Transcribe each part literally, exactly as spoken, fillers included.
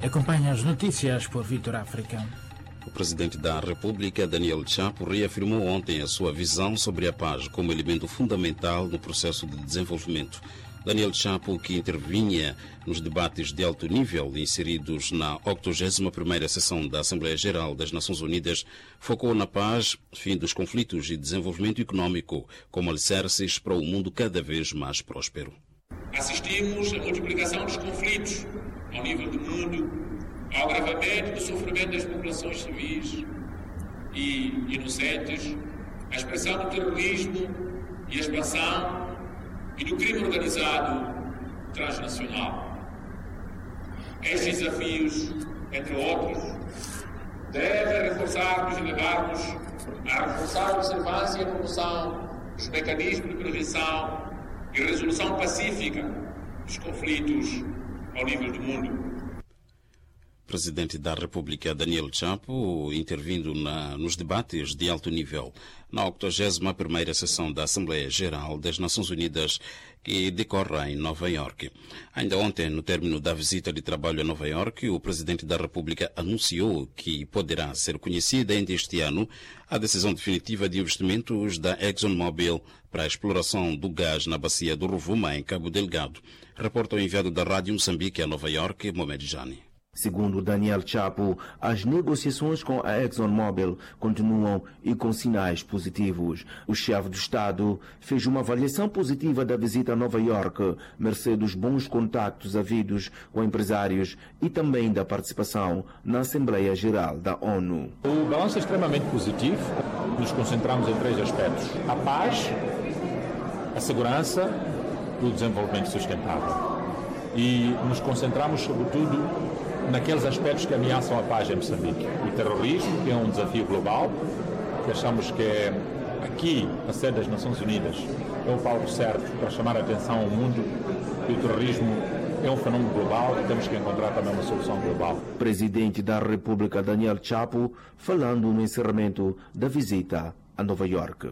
Acompanha as notícias por Vitor África. O presidente da República, Daniel Chapo, reafirmou ontem a sua visão sobre a paz como elemento fundamental no processo de desenvolvimento. Daniel Chapo, que intervinha nos debates de alto nível inseridos na octogésima primeira sessão da Assembleia Geral das Nações Unidas, focou na paz, fim dos conflitos e desenvolvimento econômico como alicerces para um mundo cada vez mais próspero. Assistimos à multiplicação dos conflitos ao nível do mundo, ao agravamento do sofrimento das populações civis e inocentes, à expressão do terrorismo e a expansão e do crime organizado transnacional. Estes desafios, entre outros, devem reforçar-nos e levar-nos a reforçar a observância e a promoção dos mecanismos de prevenção e resolução pacífica dos conflitos ao nível do mundo. Presidente da República, Daniel Chapo, intervindo na, nos debates de alto nível na octogésima primeira sessão da Assembleia Geral das Nações Unidas, que decorre em Nova Iorque. Ainda ontem, no término da visita de trabalho a Nova Iorque, o Presidente da República anunciou que poderá ser conhecida ainda este ano a decisão definitiva de investimentos da ExxonMobil para a exploração do gás na bacia do Rovuma, em Cabo Delgado. Reporta o enviado da Rádio Moçambique a Nova Iorque, Mohamed Jani. Segundo Daniel Chapo, as negociações com a ExxonMobil continuam e com sinais positivos. O chefe do Estado fez uma avaliação positiva da visita a Nova Iorque, mercê dos bons contactos havidos com empresários e também da participação na Assembleia Geral da ONU. O balanço é extremamente positivo. Nos concentramos em três aspectos: a paz, a segurança e o desenvolvimento sustentável. E nos concentramos, sobretudo, naqueles aspectos que ameaçam a paz em Moçambique. O terrorismo, que é um desafio global, que achamos que é aqui, a sede das Nações Unidas, é o palco certo para chamar a atenção ao mundo que o terrorismo é um fenômeno global e temos que encontrar também uma solução global. Presidente da República, Daniel Chapo, falando no encerramento da visita a Nova Iorque.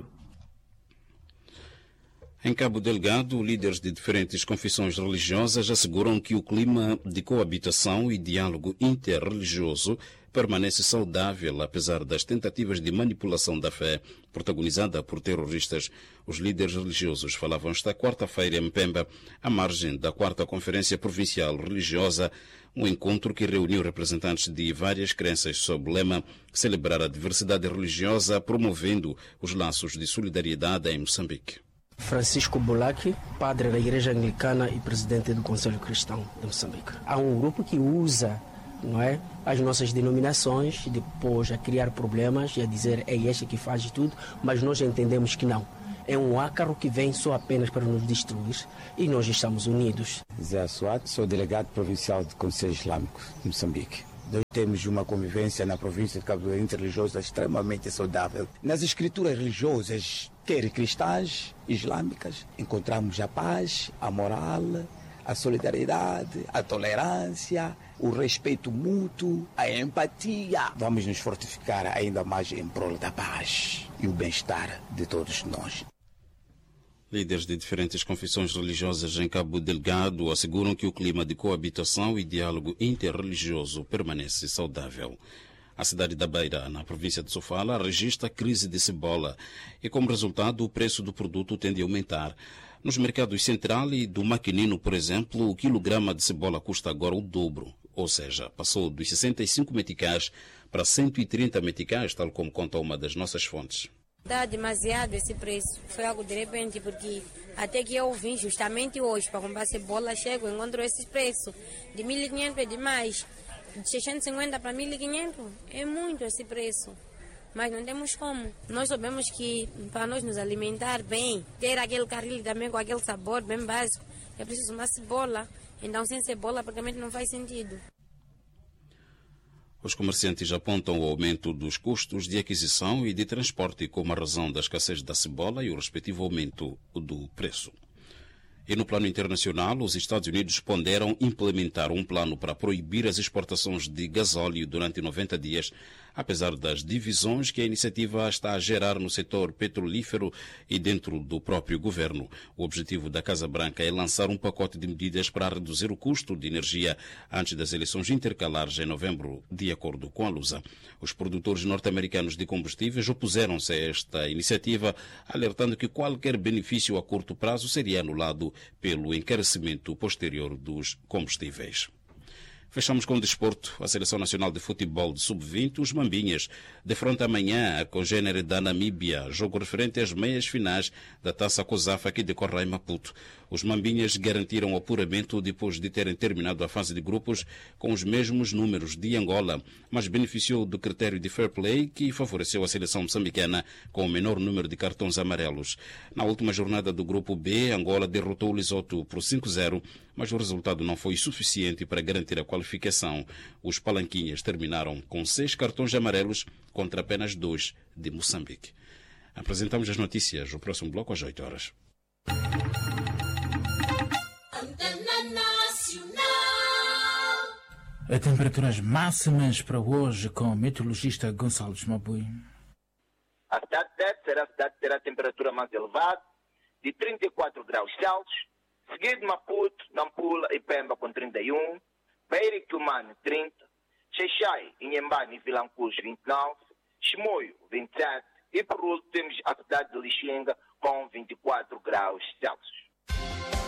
Em Cabo Delgado, líderes de diferentes confissões religiosas asseguram que o clima de coabitação e diálogo interreligioso permanece saudável, apesar das tentativas de manipulação da fé protagonizada por terroristas. Os líderes religiosos falavam esta quarta-feira em Pemba, à margem da quarta Conferência Provincial Religiosa, um encontro que reuniu representantes de várias crenças sob o lema celebrar a diversidade religiosa, promovendo os laços de solidariedade em Moçambique. Francisco Bolaki, padre da Igreja Anglicana e presidente do Conselho Cristão de Moçambique. Há um grupo que usa, não é, as nossas denominações, depois a criar problemas e a dizer é este que faz tudo, mas nós entendemos que não. É um ácaro que vem só apenas para nos destruir e nós estamos unidos. Zé Suat, sou delegado provincial do Conselho Islâmico de Moçambique. Nós temos uma convivência na província de Cabo Delgado interreligiosa extremamente saudável. Nas escrituras religiosas, quer cristãs, islâmicas, encontramos a paz, a moral, a solidariedade, a tolerância, o respeito mútuo, a empatia. Vamos nos fortificar ainda mais em prol da paz e o bem-estar de todos nós. Líderes de diferentes confissões religiosas em Cabo Delgado asseguram que o clima de coabitação e diálogo interreligioso permanece saudável. A cidade da Beira, na província de Sofala, registra crise de cebola e, como resultado, o preço do produto tende a aumentar. Nos mercados Central e do Maquinino, por exemplo, o quilograma de cebola custa agora o dobro, ou seja, passou dos sessenta e cinco meticais para cento e trinta meticais, tal como conta uma das nossas fontes. Dá demasiado esse preço. Foi algo de repente, porque até que eu vim justamente hoje para comprar cebola, chego e encontro esse preço. De mil e quinhentos é demais. De seiscentos e cinquenta para mil e quinhentos é muito esse preço. Mas não temos como. Nós sabemos que para nós nos alimentar bem, ter aquele caril também com aquele sabor bem básico, é preciso uma cebola. Então sem cebola praticamente não faz sentido. Os comerciantes apontam o aumento dos custos de aquisição e de transporte como a razão da escassez da cebola e o respectivo aumento do preço. E no plano internacional, os Estados Unidos ponderam implementar um plano para proibir as exportações de gasóleo durante noventa dias, apesar das divisões que a iniciativa está a gerar no setor petrolífero e dentro do próprio governo. O objetivo da Casa Branca é lançar um pacote de medidas para reduzir o custo de energia antes das eleições intercalares em novembro, de acordo com a Lusa. Os produtores norte-americanos de combustíveis opuseram-se a esta iniciativa, alertando que qualquer benefício a curto prazo seria anulado pelo encarecimento posterior dos combustíveis. Fechamos com o desporto. A Seleção Nacional de Futebol de sub vinte, os Mambinhas, defronta amanhã a congênere da Namíbia, jogo referente às meias finais da Taça COSAFA que decorre em Maputo. Os Mambinhas garantiram o apuramento depois de terem terminado a fase de grupos com os mesmos números de Angola, mas beneficiou do critério de fair play que favoreceu a seleção moçambicana com o menor número de cartões amarelos. Na última jornada do grupo B, Angola derrotou o Lesoto por cinco a zero, mas o resultado não foi suficiente para garantir a qualificação. Os palanquinhas terminaram com seis cartões amarelos contra apenas dois de Moçambique. Apresentamos as notícias no próximo bloco às oito horas. A temperaturas máximas para hoje com o meteorologista Gonçalo Mabui. A cidade de Tete será a cidade que terá a temperatura mais elevada, de trinta e quatro graus Celsius, seguido de Maputo, Nampula e Pemba com trinta e um, Beira e Quilmane trinta, Xaixai, Inhambane e Vilanculos vinte e nove, Chimoio vinte e sete e por último temos a cidade de Lixinga com vinte e quatro graus Celsius.